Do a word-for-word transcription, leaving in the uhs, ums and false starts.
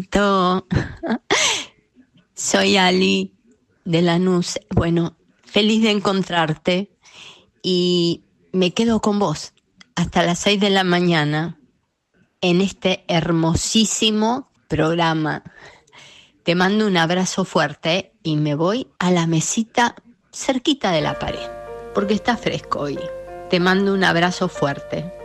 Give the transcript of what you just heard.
To- Soy Ali de Lanús. Bueno, feliz de encontrarte y me quedo con vos hasta las seis de la mañana en este hermosísimo programa. Te mando un abrazo fuerte y me voy a la mesita cerquita de la pared porque está fresco hoy. Te mando un abrazo fuerte.